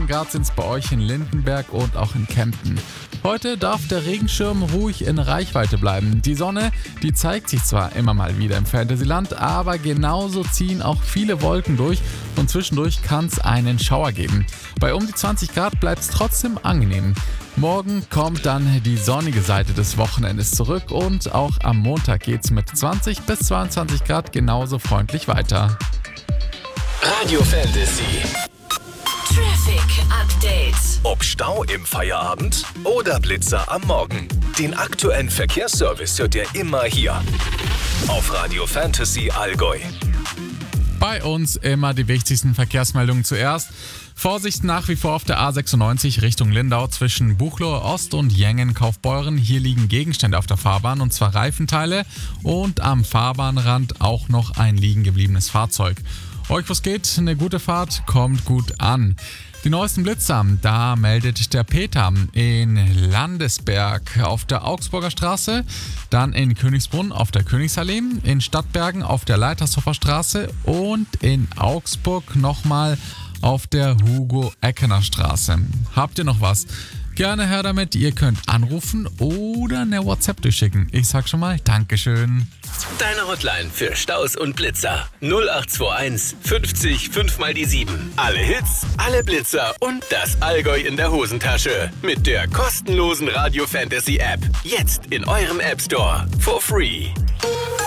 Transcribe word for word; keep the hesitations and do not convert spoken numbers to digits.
Grad sind es bei euch in Lindenberg und auch in Kempten. Heute darf der Regenschirm ruhig in Reichweite bleiben. Die Sonne, die zeigt sich zwar immer mal wieder im Fantasyland, aber genauso ziehen auch viele Wolken durch und zwischendurch kann es einen Schauer geben. Bei um die zwanzig Grad bleibt es trotzdem angenehm. Morgen kommt dann die sonnige Seite des Wochenendes zurück und auch am Montag geht's mit zwanzig bis zweiundzwanzig Grad genauso freundlich weiter. Radio Fantasy. Traffic Update. Ob Stau im Feierabend oder Blitzer am Morgen. Den aktuellen Verkehrsservice hört ihr immer hier auf Radio Fantasy Allgäu. Bei uns immer die wichtigsten Verkehrsmeldungen zuerst. Vorsicht nach wie vor auf der A sechsundneunzig Richtung Lindau zwischen Buchloe Ost und Jengen-Kaufbeuren. Hier liegen Gegenstände auf der Fahrbahn und zwar Reifenteile und am Fahrbahnrand auch noch ein liegen gebliebenes Fahrzeug. Euch was geht, eine gute Fahrt, kommt gut an. Die neuesten Blitzer, da meldet der Peter in Landesberg auf der Augsburger Straße, dann in Königsbrunn auf der Königsallee, in Stadtbergen auf der Leitershofer Straße und in Augsburg nochmal auf der Hugo-Eckener Straße. Habt ihr noch was? Gerne her damit, ihr könnt anrufen oder eine WhatsApp durchschicken. Ich sag schon mal Dankeschön. Deine Hotline für Staus und Blitzer null acht zwei eins fünfzig fünf mal die sieben. Alle Hits, alle Blitzer und das Allgäu in der Hosentasche. Mit der kostenlosen Radio Fantasy App. Jetzt in eurem App Store. For free.